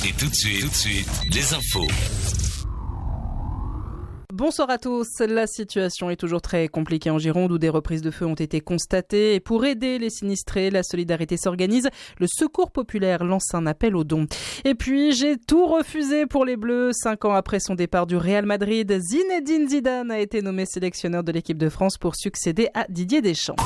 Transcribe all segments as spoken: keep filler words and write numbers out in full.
Et tout de suite, tout de suite, les infos. Bonsoir à tous. La situation est toujours très compliquée en Gironde où des reprises de feu ont été constatées. Et pour aider les sinistrés, la solidarité s'organise. Le Secours populaire lance un appel aux dons. Et puis, j'ai tout refusé pour les Bleus. Cinq ans après son départ du Real Madrid, Zinedine Zidane a été nommé sélectionneur de l'équipe de France pour succéder à Didier Deschamps.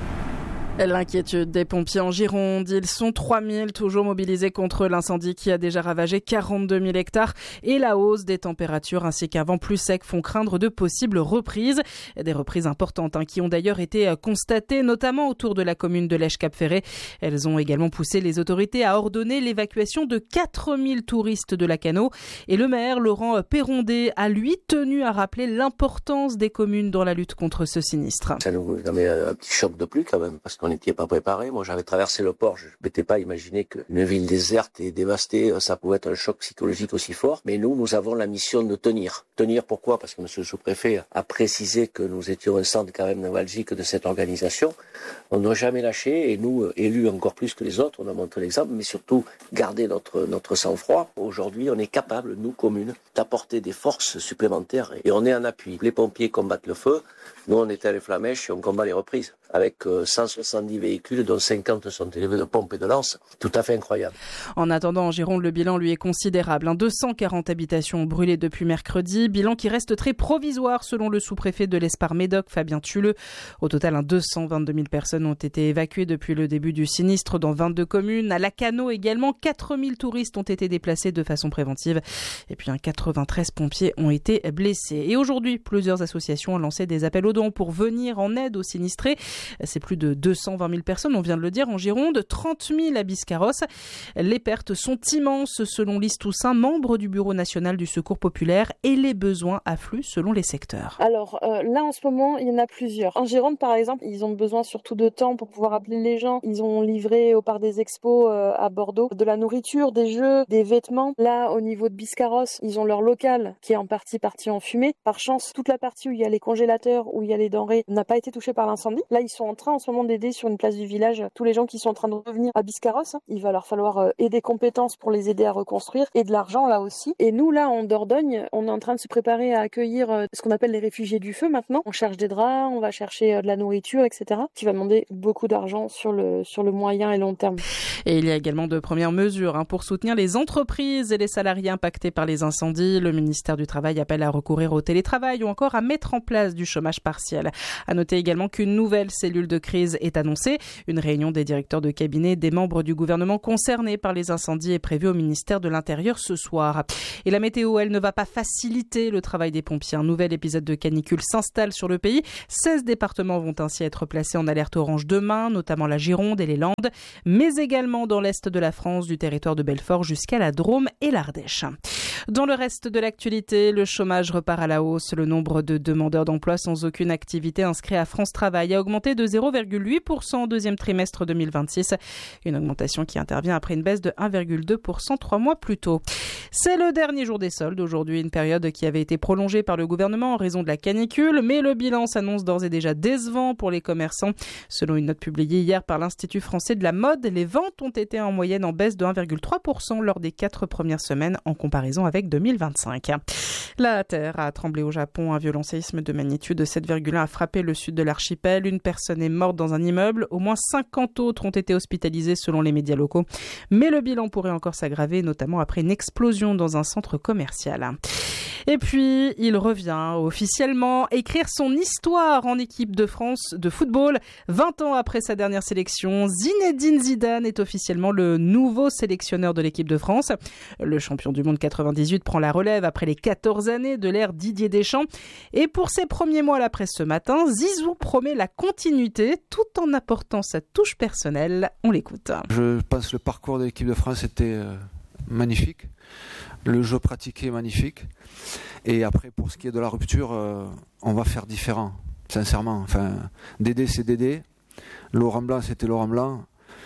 L'inquiétude des pompiers en Gironde. Ils sont trois mille toujours mobilisés contre l'incendie qui a déjà ravagé quarante-deux mille hectares et la hausse des températures ainsi qu'un vent plus sec font craindre de possibles reprises. Des reprises importantes hein, qui ont d'ailleurs été constatées notamment autour de la commune de Lèche-Cap-Ferré. Elles ont également poussé les autorités à ordonner l'évacuation de quatre mille touristes de Lacanau. Et le maire Laurent Perrondet a lui tenu à rappeler l'importance des communes dans la lutte contre ce sinistre. Ça nous a mis un petit choc de plus quand même parce que on n'était pas préparé. Moi, j'avais traversé le port. Je ne m'étais pas imaginé qu'une ville déserte et dévastée, ça pouvait être un choc psychologique aussi fort. Mais nous, nous avons la mission de tenir. Tenir pourquoi ? Parce que monsieur le sous-préfet a précisé que nous étions un centre quand même névralgique de cette organisation. On n'a jamais lâché et nous, élus encore plus que les autres, on a montré l'exemple, mais surtout garder notre, notre sang-froid. Aujourd'hui, on est capable, nous, communes, d'apporter des forces supplémentaires et on est en appui. Les pompiers combattent le feu. Nous, on est à les flamèches et on combat les reprises avec cent soixante-dix véhicules, dont cinquante sont élevés de pompes et de lances. Tout à fait incroyable. En attendant, en Gironde, le bilan lui est considérable. deux cent quarante habitations ont brûlé depuis mercredi. Bilan qui reste très provisoire selon le sous-préfet de l'Espar-Médoc, Fabien Tulleux. Au total, deux cent vingt-deux mille personnes ont été évacuées depuis le début du sinistre dans vingt-deux communes. À Lacanau également, quatre mille touristes ont été déplacés de façon préventive. Et puis, quatre-vingt-treize pompiers ont été blessés. Et aujourd'hui, plusieurs associations ont lancé des appels aux dons pour venir en aide aux sinistrés. C'est plus de deux cent vingt mille personnes, on vient de le dire, en Gironde, trente mille à Biscarrosse. Les pertes sont immenses selon Lise Toussaint, membre du Bureau national du Secours populaire, et les besoins affluent selon les secteurs. Alors euh, là, en ce moment, il y en a plusieurs. En Gironde, par exemple, ils ont besoin surtout de temps pour pouvoir appeler les gens. Ils ont livré au Parc des Expos euh, à Bordeaux de la nourriture, des jeux, des vêtements. Là, au niveau de Biscarrosse, ils ont leur local qui est en partie parti en fumée. Par chance, toute la partie où il y a les congélateurs, où il y a les denrées, n'a pas été touchée par l'incendie. Là, ils sont en train en ce moment d'aider sur une place du village tous les gens qui sont en train de revenir à Biscarrosse. Il va leur falloir euh, et des compétences pour les aider à reconstruire et de l'argent là aussi. Et nous, là, en Dordogne, on est en train de se préparer à accueillir euh, ce qu'on appelle les réfugiés du feu maintenant. On cherche des draps, on va chercher euh, de la nourriture, et cetera. Qui va demander beaucoup d'argent sur le, sur le moyen et long terme. Et il y a également de premières mesures hein, pour soutenir les entreprises et les salariés impactés par les incendies. Le ministère du Travail appelle à recourir au télétravail ou encore à mettre en place du chômage partiel. À noter également qu'une nouvelle cellule de crise est annoncée. Une réunion des directeurs de cabinet des membres du gouvernement concernés par les incendies est prévue au ministère de l'Intérieur ce soir. Et la météo, elle ne va pas faciliter le travail des pompiers. Un nouvel épisode de canicule s'installe sur le pays. seize départements vont ainsi être placés en alerte orange demain, notamment la Gironde et les Landes, mais également dans l'est de la France, du territoire de Belfort jusqu'à la Drôme et l'Ardèche. Dans le reste de l'actualité, le chômage repart à la hausse. Le nombre de demandeurs d'emploi sans aucune activité inscrits à France Travail a augmenté de zéro virgule huit pour cent au deuxième trimestre deux mille vingt-six. Une augmentation qui intervient après une baisse de un virgule deux pour cent trois mois plus tôt. C'est le dernier jour des soldes aujourd'hui, une période qui avait été prolongée par le gouvernement en raison de la canicule, mais le bilan s'annonce d'ores et déjà décevant pour les commerçants. Selon une note publiée hier par l'Institut français de la mode, les ventes ont été en moyenne en baisse de un virgule trois pour cent lors des quatre premières semaines en comparaison avec deux mille vingt-cinq. La terre a tremblé au Japon. Un violent séisme de magnitude sept virgule un a frappé le sud de l'archipel. Une personne est morte dans un immeuble. Au moins cinquante autres ont été hospitalisés selon les médias locaux. Mais le bilan pourrait encore s'aggraver, notamment après une explosion dans un centre commercial. Et puis, il revient officiellement écrire son histoire en équipe de France de football. vingt ans après sa dernière sélection, Zinedine Zidane est officiellement le nouveau sélectionneur de l'équipe de France. Le champion du monde quatre-vingt-dix-huit prend la relève après les quatorze années de l'ère Didier Deschamps. Et pour ses premiers mots à la presse ce matin, Zizou promet la continuité tout en apportant sa touche personnelle. On l'écoute. Je pense que le parcours de l'équipe de France était euh, magnifique. Le jeu pratiqué est magnifique. Et après, pour ce qui est de la rupture, euh, on va faire différent, sincèrement. Enfin, Dédé, c'est Dédé. Laurent Blanc, c'était Laurent Blanc.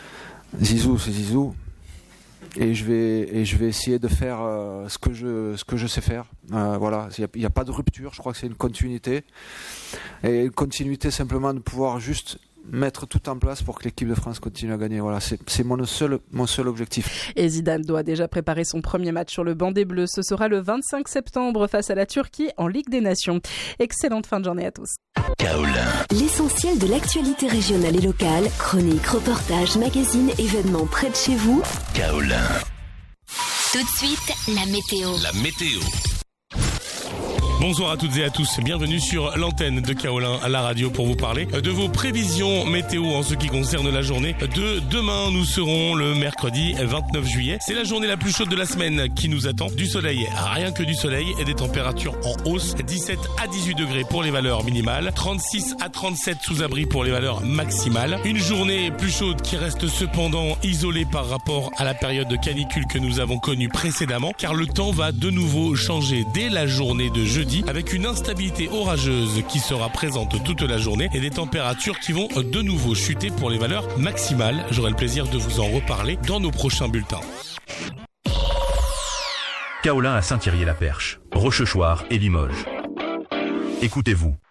Zizou, c'est Zizou. Et je vais, et je vais essayer de faire euh, ce, que je, ce que je sais faire. Euh, voilà, il n'y a, a pas de rupture, je crois que c'est une continuité. Et une continuité simplement de pouvoir juste mettre tout en place pour que l'équipe de France continue à gagner. Voilà, c'est, c'est mon seul, mon seul objectif. Et Zidane doit déjà préparer son premier match sur le banc des Bleus. Ce sera le vingt-cinq septembre face à la Turquie en Ligue des Nations. Excellente fin de journée à tous. Kaolin. L'essentiel de l'actualité régionale et locale, chroniques, reportages, magazines, événements près de chez vous. Kaolin. Tout de suite, la météo. La météo. Bonsoir à toutes et à tous, bienvenue sur l'antenne de Kaolin à la radio pour vous parler de vos prévisions météo en ce qui concerne la journée de demain. Nous serons le mercredi vingt-neuf juillet. C'est la journée la plus chaude de la semaine qui nous attend. Du soleil, rien que du soleil et des températures en hausse. dix-sept à dix-huit degrés pour les valeurs minimales, trente-six à trente-sept sous abri pour les valeurs maximales. Une journée plus chaude qui reste cependant isolée par rapport à la période de canicule que nous avons connue précédemment, car le temps va de nouveau changer dès la journée de jeudi, avec une instabilité orageuse qui sera présente toute la journée et des températures qui vont de nouveau chuter pour les valeurs maximales. J'aurai le plaisir de vous en reparler dans nos prochains bulletins. Kaolin à Saint-Thierry-la-Perche, Rochechouart et Limoges. Écoutez-vous.